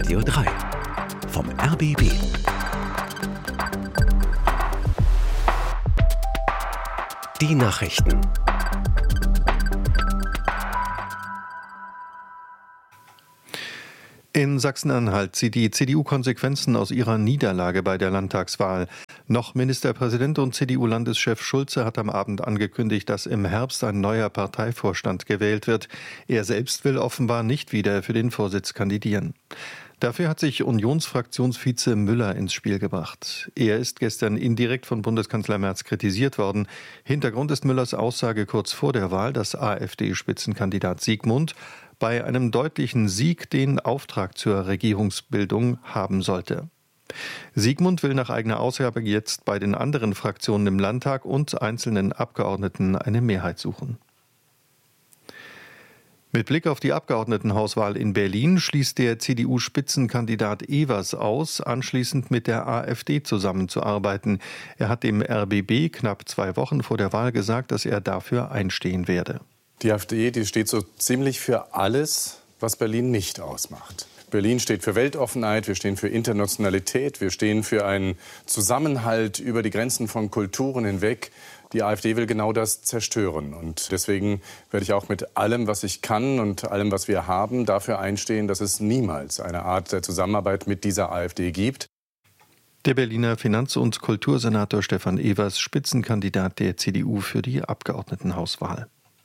Radio 3 vom RBB. Die Nachrichten. In Sachsen-Anhalt zieht die CDU Konsequenzen aus ihrer Niederlage bei der Landtagswahl. Noch Ministerpräsident und CDU-Landeschef Schulze hat am Abend angekündigt, dass im Herbst ein neuer Parteivorstand gewählt wird. Er selbst will offenbar nicht wieder für den Vorsitz kandidieren. Dafür hat sich Unionsfraktionsvize Müller ins Spiel gebracht. Er ist gestern indirekt von Bundeskanzler Merz kritisiert worden. Hintergrund ist Müllers Aussage kurz vor der Wahl, dass AfD-Spitzenkandidat Siegmund bei einem deutlichen Sieg den Auftrag zur Regierungsbildung haben sollte. Siegmund will nach eigener Aussage jetzt bei den anderen Fraktionen im Landtag und einzelnen Abgeordneten eine Mehrheit suchen. Mit Blick auf die Abgeordnetenhauswahl in Berlin schließt der CDU-Spitzenkandidat Evers aus, anschließend mit der AfD zusammenzuarbeiten. Er hat dem RBB knapp 2 Wochen vor der Wahl gesagt, dass er dafür einstehen werde. Die AfD, die steht so ziemlich für alles, was Berlin nicht ausmacht. Berlin steht für Weltoffenheit, wir stehen für Internationalität, wir stehen für einen Zusammenhalt über die Grenzen von Kulturen hinweg. Die AfD will genau das zerstören. Und deswegen werde ich auch mit allem, was ich kann und allem, was wir haben, dafür einstehen, dass es niemals eine Art der Zusammenarbeit mit dieser AfD gibt. Der Berliner Finanz- und Kultursenator Stefan Evers, Spitzenkandidat der CDU für die Abgeordnetenhauswahl.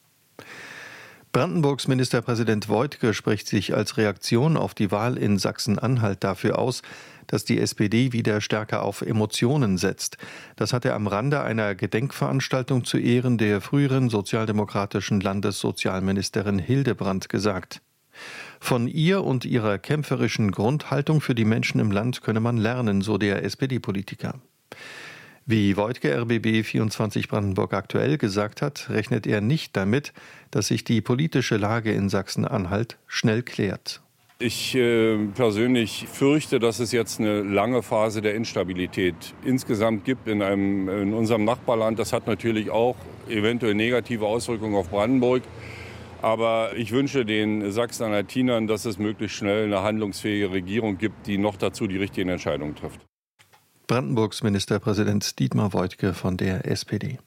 Brandenburgs Ministerpräsident Woidke spricht sich als Reaktion auf die Wahl in Sachsen-Anhalt dafür aus, dass die SPD wieder stärker auf Emotionen setzt. Das hat er am Rande einer Gedenkveranstaltung zu Ehren der früheren sozialdemokratischen Landessozialministerin Hildebrandt gesagt. Von ihr und ihrer kämpferischen Grundhaltung für die Menschen im Land könne man lernen, so der SPD-Politiker. Wie Woidke RBB 24 Brandenburg aktuell gesagt hat, rechnet er nicht damit, dass sich die politische Lage in Sachsen-Anhalt schnell klärt. Ich persönlich fürchte, dass es jetzt eine lange Phase der Instabilität insgesamt gibt in unserem Nachbarland. Das hat natürlich auch eventuell negative Auswirkungen auf Brandenburg. Aber ich wünsche den Sachsen-Anhaltinern, dass es möglichst schnell eine handlungsfähige Regierung gibt, die noch dazu die richtigen Entscheidungen trifft. Brandenburgs Ministerpräsident Dietmar Woidke von der SPD.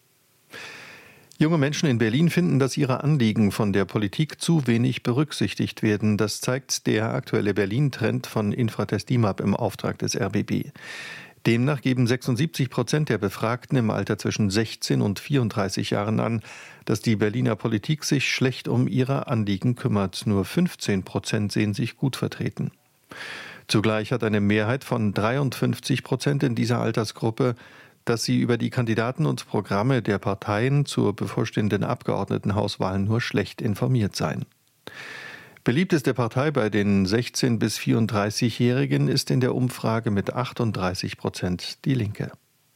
Junge Menschen in Berlin finden, dass ihre Anliegen von der Politik zu wenig berücksichtigt werden. Das zeigt der aktuelle Berlin-Trend von Infratest DIMAP im Auftrag des RBB. Demnach geben 76% der Befragten im Alter zwischen 16 und 34 Jahren an, dass die Berliner Politik sich schlecht um ihre Anliegen kümmert. Nur 15% sehen sich gut vertreten. Zugleich hat eine Mehrheit von 53% in dieser Altersgruppe, dass sie über die Kandidaten und Programme der Parteien zur bevorstehenden Abgeordnetenhauswahl nur schlecht informiert seien. Beliebteste Partei bei den 16- bis 34-Jährigen ist in der Umfrage mit 38% die Linke.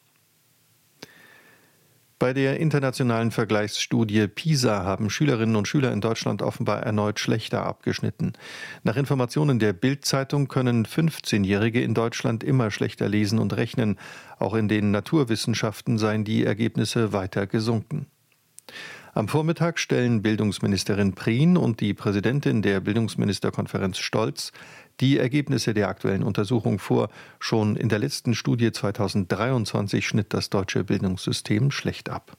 Bei der internationalen Vergleichsstudie PISA haben Schülerinnen und Schüler in Deutschland offenbar erneut schlechter abgeschnitten. Nach Informationen der Bild-Zeitung können 15-Jährige in Deutschland immer schlechter lesen und rechnen. Auch in den Naturwissenschaften seien die Ergebnisse weiter gesunken. Am Vormittag stellen Bildungsministerin Prien und die Präsidentin der Bildungsministerkonferenz Stolz die Ergebnisse der aktuellen Untersuchung vor. Schon in der letzten Studie 2023 schnitt das deutsche Bildungssystem schlecht ab.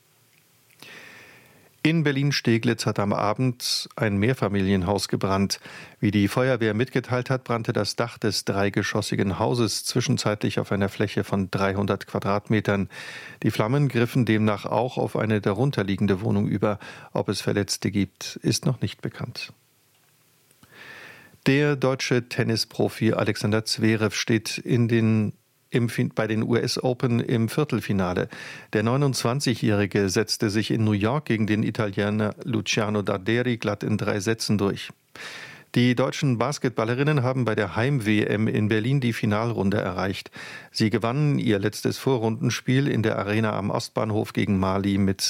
In Berlin-Steglitz hat am Abend ein Mehrfamilienhaus gebrannt. Wie die Feuerwehr mitgeteilt hat, brannte das Dach des 3-geschossigen Hauses zwischenzeitlich auf einer Fläche von 300 Quadratmetern. Die Flammen griffen demnach auch auf eine darunterliegende Wohnung über. Ob es Verletzte gibt, ist noch nicht bekannt. Der deutsche Tennisprofi Alexander Zverev steht bei den US Open im Viertelfinale. Der 29-Jährige setzte sich in New York gegen den Italiener Luciano Darderi glatt in 3 Sätzen durch. Die deutschen Basketballerinnen haben bei der Heim-WM in Berlin die Finalrunde erreicht. Sie gewannen ihr letztes Vorrundenspiel in der Arena am Ostbahnhof gegen Mali mit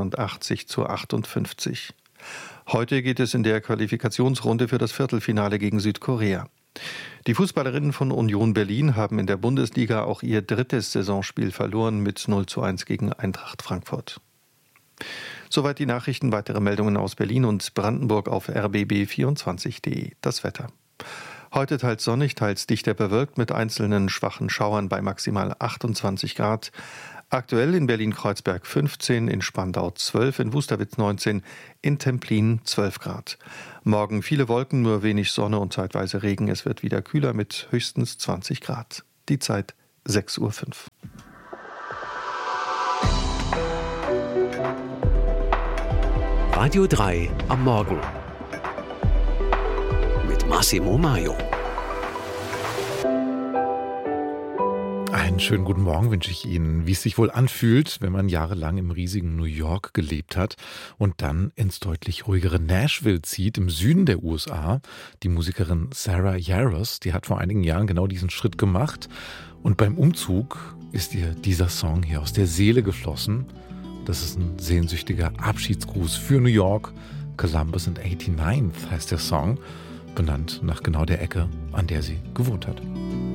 83:58. Heute geht es in der Qualifikationsrunde für das Viertelfinale gegen Südkorea. Die Fußballerinnen von Union Berlin haben in der Bundesliga auch ihr 3. Saisonspiel verloren mit 0:1 gegen Eintracht Frankfurt. Soweit die Nachrichten. Weitere Meldungen aus Berlin und Brandenburg auf rbb24.de. Das Wetter. Heute teils sonnig, teils dichter bewölkt mit einzelnen schwachen Schauern bei maximal 28 Grad. Aktuell in Berlin-Kreuzberg 15, in Spandau 12, in Wusterwitz 19, in Templin 12 Grad. Morgen viele Wolken, nur wenig Sonne und zeitweise Regen. Es wird wieder kühler mit höchstens 20 Grad. Die Zeit 6:05 Uhr. Radio 3 am Morgen mit Massimo Maio. Einen schönen guten Morgen wünsche ich Ihnen. Wie es sich wohl anfühlt, wenn man jahrelang im riesigen New York gelebt hat und dann ins deutlich ruhigere Nashville zieht, im Süden der USA. Die Musikerin Sarah Jaros, die hat vor einigen Jahren genau diesen Schritt gemacht. Und beim Umzug ist ihr dieser Song hier aus der Seele geflossen. Das ist ein sehnsüchtiger Abschiedsgruß für New York. Columbus and 89th heißt der Song, benannt nach genau der Ecke, an der sie gewohnt hat.